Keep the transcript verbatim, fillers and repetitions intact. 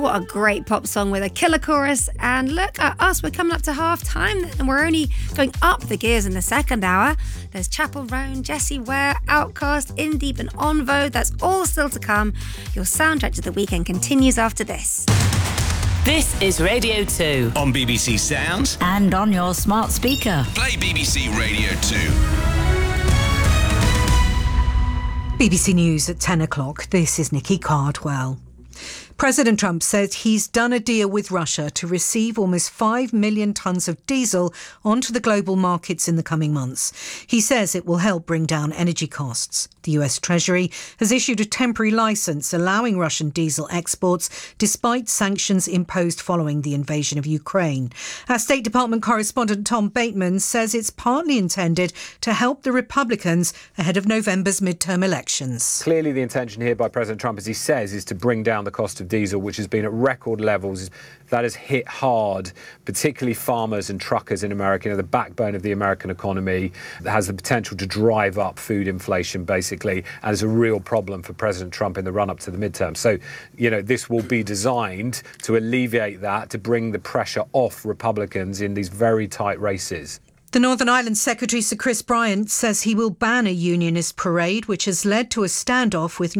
what a great pop song with a killer chorus. And look at us, we're coming up to half time and we're only going up the gears in the second hour. There's Chapel Roan, Jessie Ware, Outcast, In Deep and Envo. That's all still to come. Your soundtrack to the weekend continues after this. This is Radio two. On B B C Sounds. And on your smart speaker. Play B B C Radio two. B B C News at ten o'clock. This is Nikki Cardwell. President Trump says he's done a deal with Russia to receive almost five million tonnes of diesel onto the global markets in the coming months. He says it will help bring down energy costs. The U S Treasury has issued a temporary licence allowing Russian diesel exports despite sanctions imposed following the invasion of Ukraine. Our State Department correspondent Tom Bateman says it's partly intended to help the Republicans ahead of November's midterm elections. Clearly the intention here by President Trump, as he says, is to bring down the cost of diesel, which has been at record levels. That has hit hard, particularly farmers and truckers in America, you know, the backbone of the American economy, that has the potential to drive up food inflation, basically, and is a real problem for President Trump in the run-up to the midterm. So, you know, this will be designed to alleviate that, to bring the pressure off Republicans in these very tight races. The Northern Ireland Secretary, Sir Chris Bryant, says he will ban a unionist parade, which has led to a standoff with